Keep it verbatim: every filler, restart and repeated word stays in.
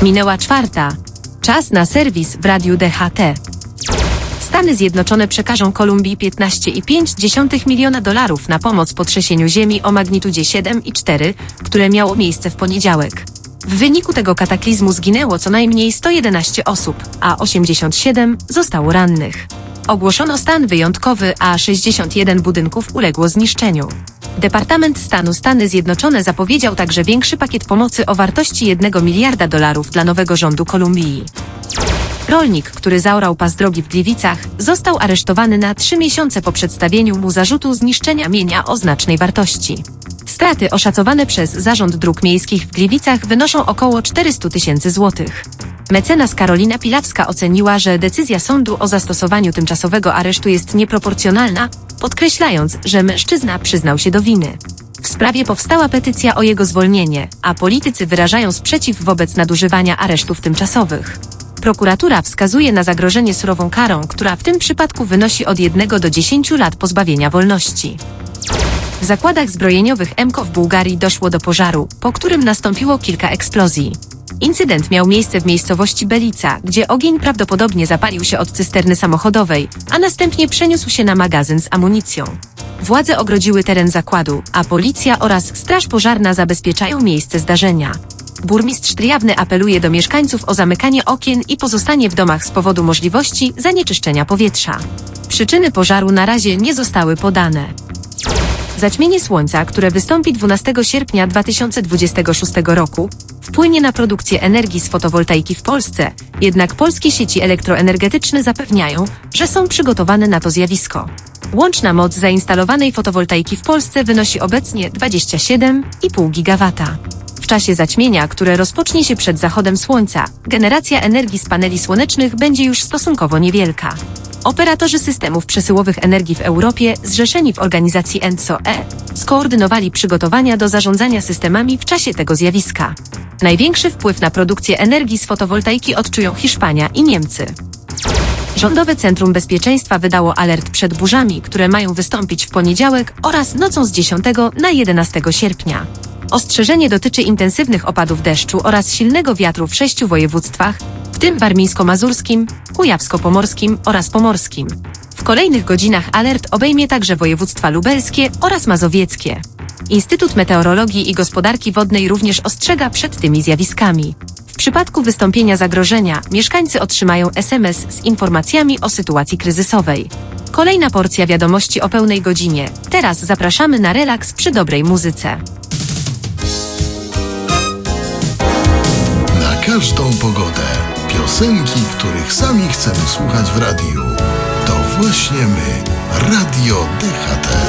Minęła czwarta. Czas na serwis w Radiu D H T. Stany Zjednoczone przekażą Kolumbii piętnaście i pięć dziesiątych miliona dolarów na pomoc po trzęsieniu ziemi o magnitudzie siedem i cztery, które miało miejsce w poniedziałek. W wyniku tego kataklizmu zginęło co najmniej sto jedenaście osób, a osiemdziesiąt siedem zostało rannych. Ogłoszono stan wyjątkowy, a sześćdziesiąt jeden budynków uległo zniszczeniu. Departament Stanu Stany Zjednoczone zapowiedział także większy pakiet pomocy o wartości jednego miliarda dolarów dla nowego rządu Kolumbii. Rolnik, który zaorał pas drogi w Gliwicach, został aresztowany na trzy miesiące po przedstawieniu mu zarzutu zniszczenia mienia o znacznej wartości. Straty oszacowane przez Zarząd Dróg Miejskich w Gliwicach wynoszą około czterysta tysięcy złotych. Mecenas Karolina Pilawska oceniła, że decyzja sądu o zastosowaniu tymczasowego aresztu jest nieproporcjonalna, podkreślając, że mężczyzna przyznał się do winy. W sprawie powstała petycja o jego zwolnienie, a politycy wyrażają sprzeciw wobec nadużywania aresztów tymczasowych. Prokuratura wskazuje na zagrożenie surową karą, która w tym przypadku wynosi od jednego do dziesięciu lat pozbawienia wolności. W zakładach zbrojeniowych M K O w Bułgarii doszło do pożaru, po którym nastąpiło kilka eksplozji. Incydent miał miejsce w miejscowości Belica, gdzie ogień prawdopodobnie zapalił się od cysterny samochodowej, a następnie przeniósł się na magazyn z amunicją. Władze ogrodziły teren zakładu, a policja oraz straż pożarna zabezpieczają miejsce zdarzenia. Burmistrz Tryjawny apeluje do mieszkańców o zamykanie okien i pozostanie w domach z powodu możliwości zanieczyszczenia powietrza. Przyczyny pożaru na razie nie zostały podane. Zaćmienie słońca, które wystąpi dwunastego sierpnia dwa tysiące dwudziestego szóstego roku, wpłynie na produkcję energii z fotowoltaiki w Polsce, jednak polskie sieci elektroenergetyczne zapewniają, że są przygotowane na to zjawisko. Łączna moc zainstalowanej fotowoltaiki w Polsce wynosi obecnie dwadzieścia siedem i pół gigawata. W czasie zaćmienia, które rozpocznie się przed zachodem słońca, generacja energii z paneli słonecznych będzie już stosunkowo niewielka. Operatorzy systemów przesyłowych energii w Europie, zrzeszeni w organizacji N C O E, skoordynowali przygotowania do zarządzania systemami w czasie tego zjawiska. Największy wpływ na produkcję energii z fotowoltaiki odczują Hiszpania i Niemcy. Rządowe Centrum Bezpieczeństwa wydało alert przed burzami, które mają wystąpić w poniedziałek oraz nocą z dziesiątego na jedenastego sierpnia. Ostrzeżenie dotyczy intensywnych opadów deszczu oraz silnego wiatru w sześciu województwach, w tym warmińsko-mazurskim, kujawsko-pomorskim oraz pomorskim. W kolejnych godzinach alert obejmie także województwa lubelskie oraz mazowieckie. Instytut Meteorologii i Gospodarki Wodnej również ostrzega przed tymi zjawiskami. W przypadku wystąpienia zagrożenia mieszkańcy otrzymają S M S z informacjami o sytuacji kryzysowej. Kolejna porcja wiadomości o pełnej godzinie. Teraz zapraszamy na relaks przy dobrej muzyce. Na każdą pogodę. Piosenki, których sami chcemy słuchać w radiu. To właśnie my, Radio D H T.